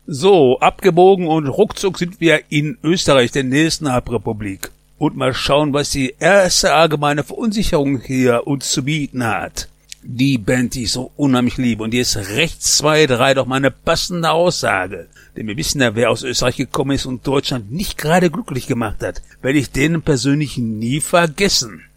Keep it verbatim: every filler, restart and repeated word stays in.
So, abgebogen und ruckzuck sind wir in Österreich, der nächsten Halbrepublik. Und mal schauen, was die erste allgemeine Verunsicherung hier uns zu bieten hat. Die Band, die ich so unheimlich liebe, und die ist rechts zwei drei doch mal eine passende Aussage. Denn wir wissen ja, wer aus Österreich gekommen ist und Deutschland nicht gerade glücklich gemacht hat. Werde ich denen persönlich nie vergessen.